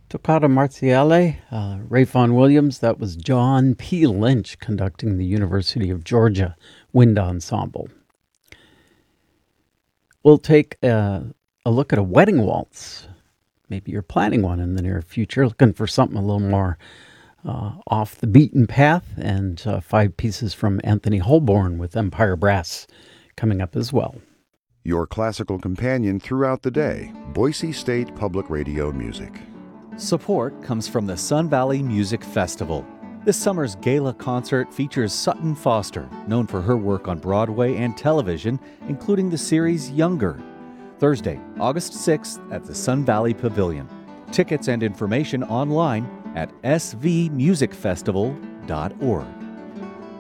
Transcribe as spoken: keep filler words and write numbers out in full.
Toccata Marziale, uh, Ray Vaughan Williams. That was John P. Lynch conducting the University of Georgia Wind Ensemble. We'll take a, a look at a wedding waltz. Maybe you're planning one in the near future, looking for something a little more uh, off the beaten path, and uh, five pieces from Anthony Holborn with Empire Brass coming up as well. Your classical companion throughout the day, Boise State Public Radio Music. Support comes from the Sun Valley Music Festival. This summer's gala concert features Sutton Foster, known for her work on Broadway and television, including the series Younger. Thursday, August sixth at the Sun Valley Pavilion. Tickets and information online at s v music festival dot org.